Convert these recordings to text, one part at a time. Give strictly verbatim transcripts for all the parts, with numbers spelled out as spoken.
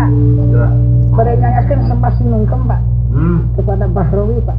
Pak. Ya. Pada nyanyikan sempat sinungkem Pak. Hmm. Kepada Bahrawi Pak.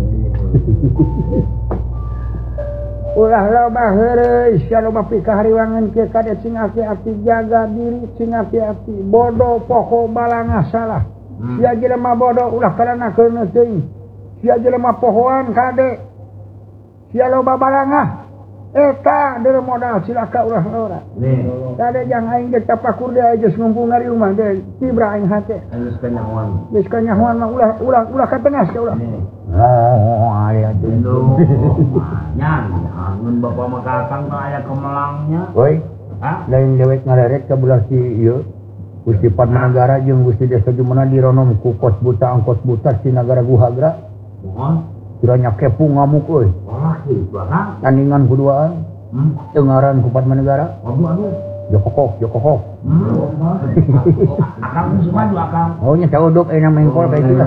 Ulah loba heureuy, sia loba pikahariwangan kieu kade cing aki-aki jaga diri, cing aki-aki bodoh pokok balangah salah. Hmm. Sia jelema bodoh ulah karanakeun teuing. Sia jelema pohoan kade. Sia loba balangah. Eta deure modal cilaka ulah ora. Nih. Kade jang aing geus tapakur deui geus ngumpul ngari rumah deui. Tibra aing hate. Geus kanyahoan. Geus kanyahoan mah ulah ulah ulah katengas ulah. Oh, aya dulu. Nyan, angun bapak mah kakang teh aya kemelangnya. Woi. Hah? Lain dewek ngareret ka belah si ieu. Gusti Padmanegara jeung Gusti Desa Jumana dironom ku kos buta angkos buta si nagara Guhagra. Mohon. Kiranya kepung ngamuk euy. Wah, ieu barang. Tandingan kuduaan. Hmm. Tengaran ku Padmanegara. Aduh aduh. Jokokok, jokokok. Hmm. Akang geus maju akang. Oh nya cauduk aya mengkol kayak gitu lah.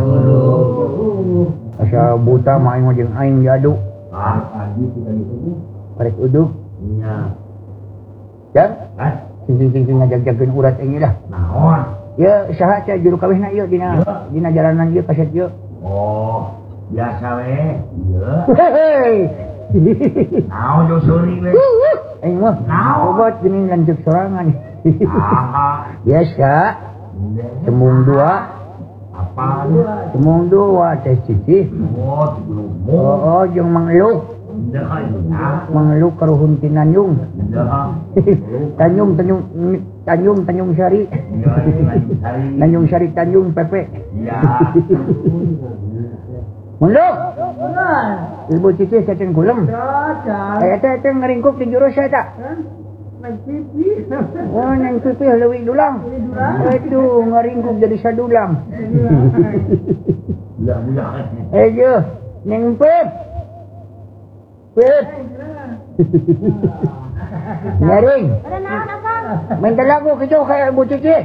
Asa buta mah aing jeung aing diadu. Ah, aji kita gitu. Karek uduk. Nya. Ya? Hah? Cing-cing ngajak-jakeun urat ini lah. Naon? Ya saha ca juru kawihna ieu dina dina jalanan ieu kaset ieu. Oh, biasa we. Ieu. Hei. Naon jo seuri we? Aing mah obat geuning lanjut sorangan. Aha. Biasa. Semung dua. Apa? Semung dua teh cici. Oh, belum. Oh, jeung Mang Elu. Dah ya. Mang Elu karuhun ti Nanyung. Dah. Tanjung Tanjung Tanjung Tanjung Sari. Ya, Sari. Tanjung Sari Tanjung Pepe. Ya. Munduk. Ibu cici cacing gulem. Eh teh teh ngeringkuk di jurus saya tak? Oh, yang pipih leuwih dulang. Itu ngeringkuk jadi sadulang. Ya, ya. Eh je, neng Pep. Pep. Nyaring. Ada naon Akang? Minta lagu kejauh kayak ibu cici.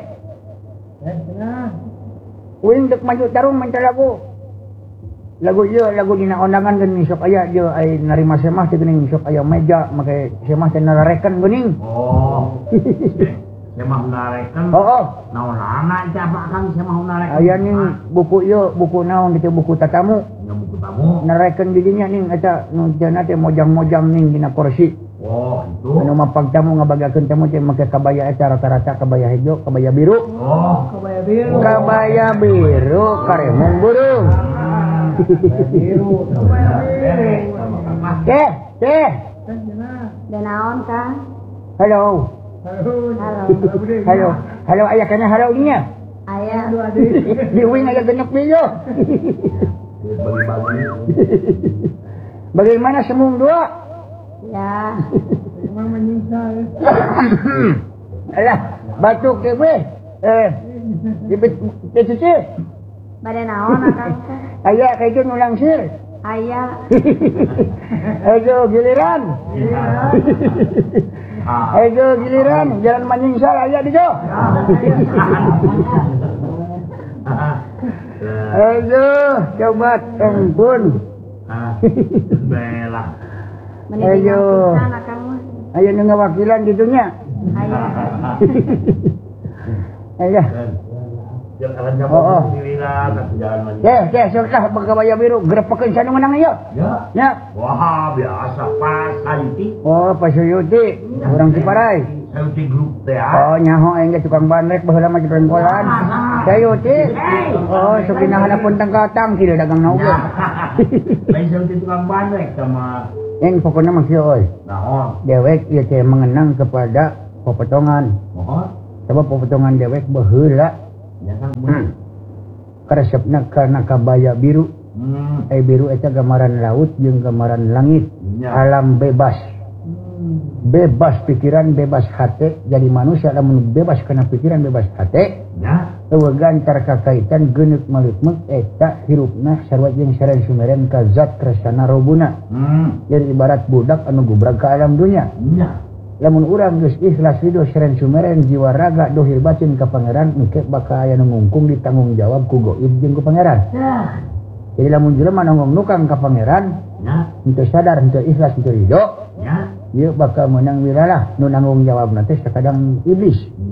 Uing dek maju tarung minta lagu. Lagu ieu lagu dina ondangan geuning sok aya ieu ai narima semah teh geuning sok aya meja make semah teh nararekan geuning. Oh. Semah narekan. Oh oh. Naon anak teh apa kang semah narekan? Aya ning buku ieu buku naon teh buku tatamu. Nya buku tamu. Nararekan di dinya ning eta nu cenah teh mojang-mojang ning dina kursi. Oh, itu. Anu mapag tamu ngabagakeun tamu teh make kabaya eta rata-rata kabaya hejo, kabaya biru. Oh, Kabaya biru. Kabaya biru karemong burung. biru. Teh, teh. Da naon Kang? Halo. Halo. Halo. Halo aya kana halo dinya. Aya. Di uing aya genep ieu. Bagi-bagi. Bagaimana semung dua? Ya. Emang menyesal. Alah, batuk ke gue. Eh, ibet cici. Bade naon Akang? Aya kayak gitu nulang sir. Aya. Ayo giliran. Ayo giliran, jalan manyingsal aya di jo. Ayo coba tempun. Bela. Ayo. Ayo nu ngawakilan gitunya. Aya. Ayo. Jangan Oh, oh. jalan Teh, teh, sok kabaya biru grepekeun sanu menang ieu. Ya. Ya. Wah, biasa Pak Sayuti. Oh, Pak Suyuti, urang Ciparai. Sayuti grup teh. Oh, nyaho aing ge tukang bandrek baheula mah jengkolan. Sayuti. Oh, sok dinahan pun tangkatang tidak dagang naoge. Lain Sayuti tukang bandrek sama Yang pokoknya mah kieu euy. naon? Dewek ieu teh mengenang kepada popotongan. Mohon. Sebab popotongan dewek baheula Ya kan. Hmm. Karesepna karena kabaya biru. Hmm. Eh biru eta gambaran laut jeung gambaran langit. Ya. Alam bebas. Bebas pikiran, bebas hati. Jadi manusia lamun bebas kana pikiran, bebas hati. Ya. Eueugan terkaitan geuneup maleukmeuk eta hirupna sarua jeung sareng sumeren ka zat tresna robuna. Hmm. Jadi ibarat budak anu gubrag ka alam dunya. Ya. Lamun urang geus ikhlas ridho sareng sumeren jiwa raga dohir batin ka pangeran engke bakal aya nu ngungkung ditanggung jawab ku gaib jeung ku pangeran. Ya. Jadi lamun jelema nongong nukang ka pangeran, Ya. henteu sadar, henteu ikhlas, henteu ridho, Ya. ieu bakal meunang wilalah nu nanggung jawabna teh sakadang iblis.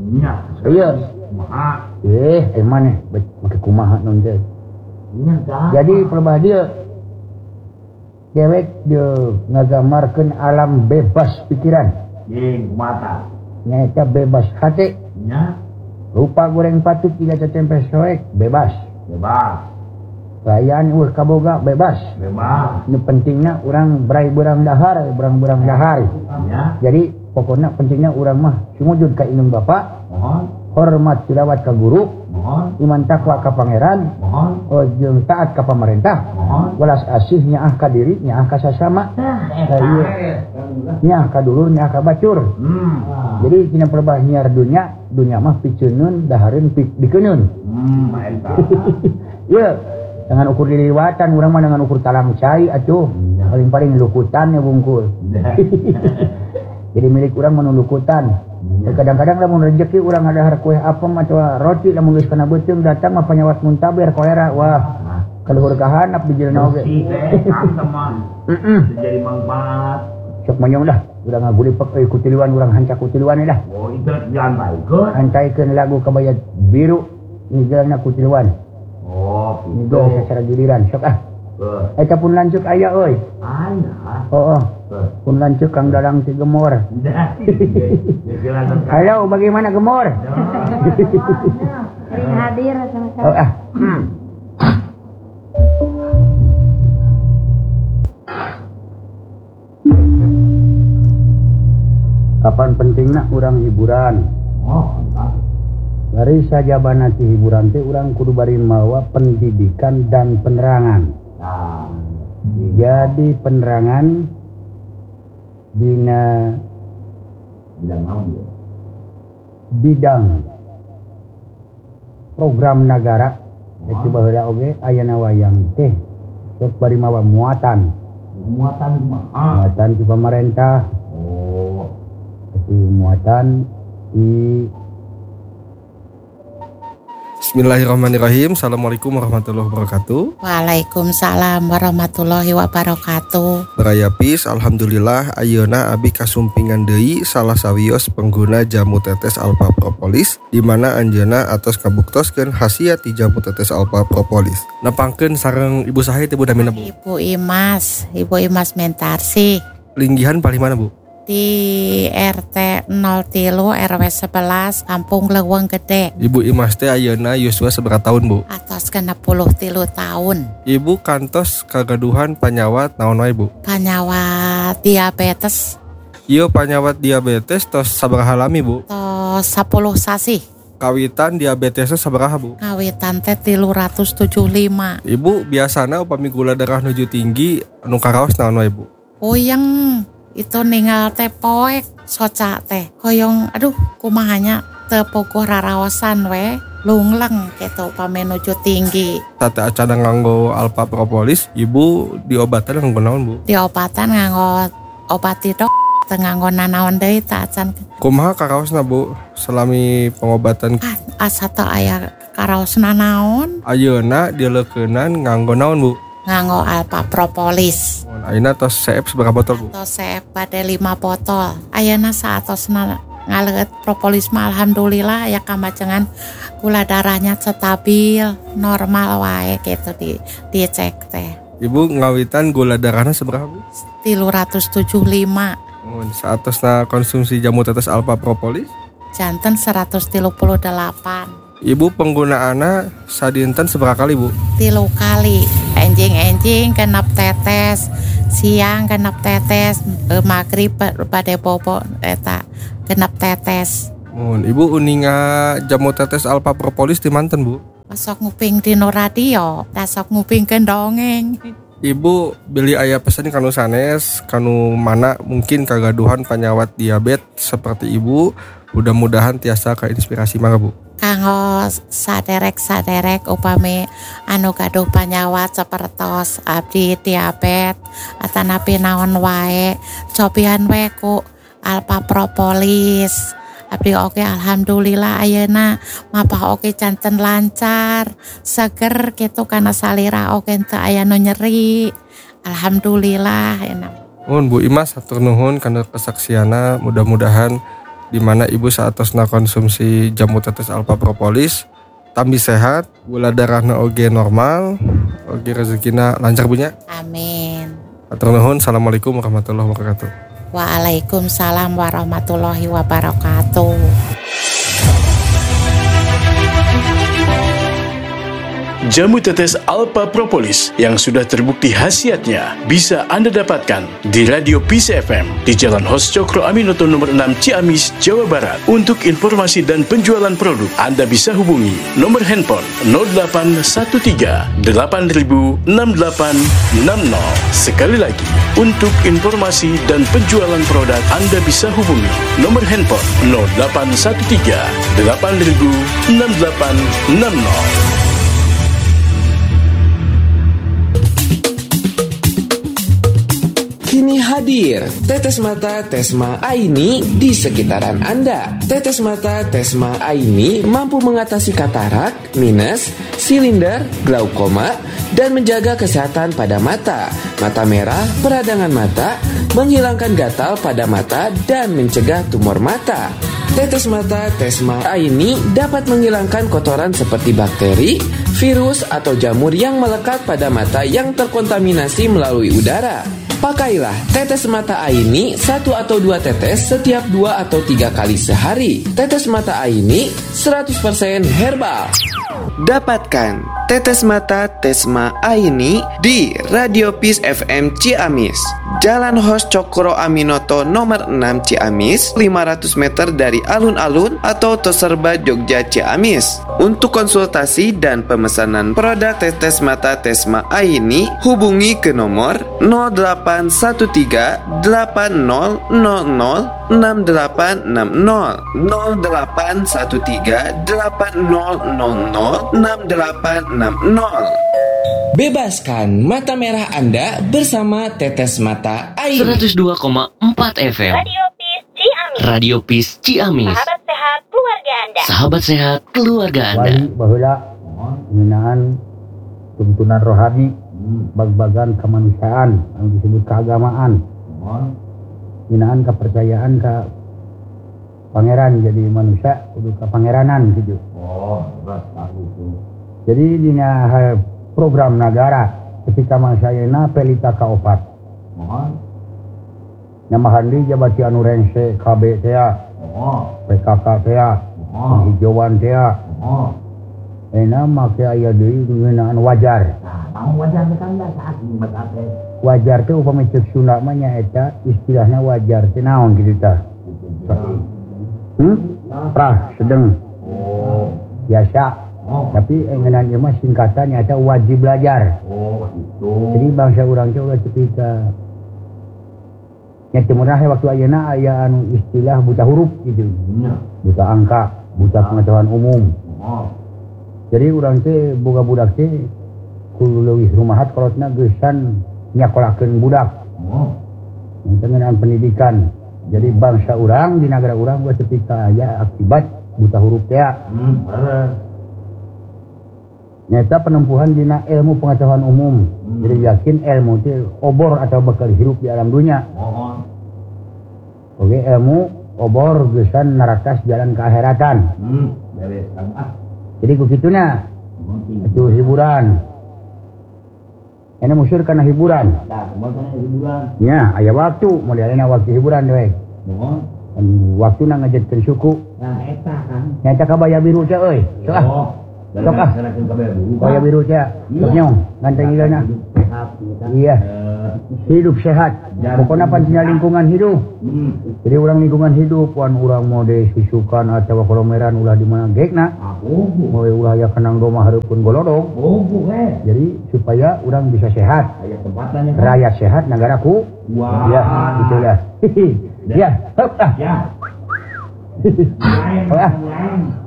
Nya. Iya. Kumaha? Eh, emang nih, make kumaha non teh. Nya dah. Jadi pelebah dia cewek dia ngagambarkeun alam bebas pikiran. Jeung mata. Nyaeta bebas hati. Nya. Rupa goreng patut tidak tertempe soek bebas. Bebas. Perayaan ulah kaboga bebas. Bebas. Ini pentingnya orang berai berang dahar, berang-berang dahar. Nya. Jadi pokoknya pentingnya orang mah sumujud ka indung bapak, Mohon. hormat tilawat ka guru, Mohon. iman takwa ka pangeran, Mohon. oh, jeung taat ka pemerintah, Mohon. welas asih nyaah ka diri, nyaah ka sasama, Iya. nyaah ka dulur, nyaah ka bacur. Hmm. Jadi tina perbah nyiar dunia, dunia mah piceunun, dahareun pi- dikeunun. Hmm, eta. Iya, dengan ukur diliwatan, orang mah dengan ukur talang cai atuh. Paling-paling lukutan ya bungkul. Jadi milik orang menulukutan. Kadang-kadang lamun rezeki orang ada har kue apem atau roti lamun geus kana beuteung datang mah panyawat muntaber kolera. Wah, kaluhur kahanap di jelena oge. Si teh kan teman. Heeh. Jadi manfaat. Sok manyong dah. Urang ngagulipek euy kutiluan urang hancak kutiluan dah. Oh, itu diantaikeun. Hancaikeun lagu kabayat biru ninggalna kutiluan. Oh, gitu. Ninggal secara giliran. Sok ah. Ke. Eta pun lanceuk aya euy. Aya. Oh, oh. Ke. Pun lanceuk Kang Dalang si Gemor. Dah. Silakan. Halo, bagaimana Gemor? Sering hadir sama-sama. Oh, ah. Hmm. Kapan pentingna urang hiburan? Oh, entah. Dari sajabana ti hiburan teh urang kudu bari mawa pendidikan dan penerangan. Nah. Jadi penerangan dina Bilang naon ya? bidang program nagara itu baheula oge ayana wayang teh sok bari mawa muatan Muatan mah. muatan di pemerintah Oh. itu muatan di Bismillahirrahmanirrahim. Assalamualaikum warahmatullahi wabarakatuh. Waalaikumsalam warahmatullahi wabarakatuh. Beraya pis, alhamdulillah ayeuna abi kasumpingan deui salah sawios pengguna jamu tetes alpha propolis di mana anjeunna atos kabuktoskeun khasiat ti jamu tetes alpha propolis. Nepangkeun sareng ibu saha teh Bu namina Bu? Ibu Imas, Ibu Imas Mentarsi Linggihan paling mana Bu? di R T nol tiga R W sebelas Kampung Leuweung Gede. Ibu Imas teh ayeuna yuswa sabaraha tahun Bu? Atas genep puluh tilu tahun. Ibu kantos kagaduhan panyawat naon wae Bu? Panyawat diabetes Ieu panyawat diabetes tos sabaraha lami Bu? tos sepuluh sasi. Kawitan diabetesnya sabaraha Bu? Kawitan teh tilu ratus tujuh puluh lima. Ibu biasana upami gula darah nuju tinggi anu karaos naon wae Bu? Puyeng itu ninggal teh poek soca teh hoyong aduh kumahanya teu puguh raraosan we lungleng gitu upami nuju tinggi. Sate acana nganggo alpha propolis, ibu diobatan nganggo naon Bu? Diobatan nganggo obat tidok teu nganggo nanaon deui tah acan Kumaha karaosna Bu selami pengobatan? ah asa teu aya karaosna naon Ayeuna dileukeunan nganggo naon Bu? nganggo alpha propolis. Ayeuna tos C F seberapa botol Bu? Tos C F bade lima botol. Ayeuna saatosna ngaleut propolis mah alhamdulillah aya kamacengan gula darahnya stabil, normal wae gitu di dicek teh. Ibu ngawitan gula darahna seberapa Bu? tilu ratus tujuh puluh lima. Mun saatosna konsumsi jamu tetes alpha propolis, Janten seratus tilu puluh delapan. ibu penggunaanna sadinten seberapa kali Bu? Tilu kali. Enjing-enjing genep tetes, siang genep tetes, e, magrib bade bobo eta genep tetes. Mun ibu uninga jamu tetes alpha propolis di manten Bu? Sok nguping dino radio, da sok ngupingkeun dongeng. Ibu beli aya pesan kanu sanes, kanu mana mungkin kagaduhan panyawat diabetes seperti ibu, mudah-mudahan tiasa keinspirasi mangga Bu. Kanggo saderek-saderek upami anu gaduh panyawat sapertos abdi diabetes atanapi naon wae, cobian we ku alpha propolis. Abdi oge alhamdulillah ayeuna mapah oge janten lancar, seger gitu kana salira oge teu aya nu nyeri. Alhamdulillah enak. Mun Bu Imas hatur nuhun kana kesaksiana, mudah-mudahan di mana ibu saatosna konsumsi jamu tetes alpha propolis tambi sehat, gula darahna oge normal, oge rezekina lancar punya. Amin. Hatur nuhun. Assalamualaikum warahmatullahi wabarakatuh. Waalaikumsalam warahmatullahi wabarakatuh. Jamu tetes Alpha Propolis yang sudah terbukti khasiatnya bisa Anda dapatkan di Radio Peace F M di Jalan Hos Cokro Aminoto nomor enam Ciamis, Jawa Barat. Untuk informasi dan penjualan produk, Anda bisa hubungi nomor handphone nol delapan satu tiga delapan nol enam delapan enam nol. Sekali lagi, untuk informasi dan penjualan produk, Anda bisa hubungi nomor handphone nol delapan satu tiga delapan nol enam delapan enam nol. Kini hadir Tetes Mata Tesma Aini di sekitaran Anda. Tetes Mata Tesma Aini mampu mengatasi katarak, minus, silinder, glaukoma, dan menjaga kesehatan pada mata, mata merah, peradangan mata, menghilangkan gatal pada mata, dan mencegah tumor mata. Tetes Mata Tesma Aini dapat menghilangkan kotoran seperti bakteri, virus, atau jamur yang melekat pada mata yang terkontaminasi melalui udara. Pakailah tetes mata Aini satu atau dua tetes setiap dua atau tiga kali sehari. Tetes mata Aini seratus persen herbal. Dapatkan tetes mata Tesma Aini di Radio Peace F M Ciamis, Jalan Hos Cokro Aminoto nomor enam Ciamis, lima ratus meter dari alun-alun atau Toserba Jogja Ciamis. Untuk konsultasi dan pemesanan produk tetes mata Tesma Aini, hubungi ke nomor nol delapan satu tiga delapan nol nol nol enam delapan enam nol nol delapan satu tiga delapan nol nol nol enam delapan enam nol. Bebaskan mata merah Anda bersama Tetes Mata Aini. seratus dua koma empat F M Radio Peace Ciamis. Radio Peace Ciamis. Sahabat sehat keluarga Anda. Sahabat sehat keluarga Anda. Wali baheula ngeunaan tuntunan rohani bag-bagan kemanusiaan yang disebut keagamaan. Ngeunaan kepercayaan ke pangeran, jadi manusia kudu kepangeranan gitu. Oh, berat itu. Jadi dina program negara ketika mangsayana pelita kaopat. Mohon. Namahan di jabati anu rengse K B teh, Oh, P K K teh, oh, hijauan teh. oh. Ena make aya deui ngeunaan wajar. Nah, mau wajar kan enggak saat nyimbat ate. Wajar teh upami ceuk Sunda mah nyaeta istilahna wajar teh naon kitu tah. Hmm? Prah sedeng. Oh, Biasa. oh. Tapi ngeunaan ieu mah singkatan nyaeta wajib belajar. Oh, itu. Jadi bangsa urang teh ulah cepika. Nya teu murah waktu ayeuna aya anu istilah buta huruf gitu. Nya. Buta angka, buta pengetahuan umum. Oh. Jadi urang teh boga budak teh kudu leuwih rumahat kolotna geusan nyakolakeun budak. Oh. Ngeunaan pendidikan. Jadi bangsa urang di negara urang gua cepika aya akibat buta huruf teh. Hmm, beres. Nyata penempuhan dina ilmu pengetahuan umum. Hmm. Jadi yakin ilmu itu obor atau bekal hidup di alam dunia. Mohon. Oke, ilmu obor gesan narakas jalan ke akhiratan. Hmm, beres kan ah. Jadi begitunya. Itu hiburan. Ini musir karena hiburan. Nah, mau kana hiburan. Ya, aya waktu mulai ana waktu hiburan we. Mohon. Dan waktu na ngajetkeun suku. Nah, eta kan. Nyata kabaya biru teh euy. Sok ah. Oh. Sok ah. Serahkeun ka bae dulu. Kabaya biru teh. Sok nyong, ganteng ileuna. Iya. Hidup sehat. Pokoknya pancina lingkungan hidup. Hmm. Jadi orang lingkungan hidup, wan orang mode susukan atau kolomeran ulah di mana gekna. Aku. Mau ulah ya kenang doma hareupeun golodong. Oh, eh. Jadi supaya orang bisa sehat. Aya tempatannya. Rakyat sehat, negaraku. Wah. Ya, itulah. Ya, hop ah. Ya. Lain, Ah. lain.